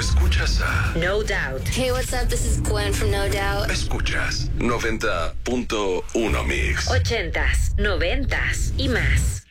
escuchas a No Doubt. Hey, what's up? This is Gwen from No Doubt. Escuchas 90.1 Mix. 80s, 90s y más.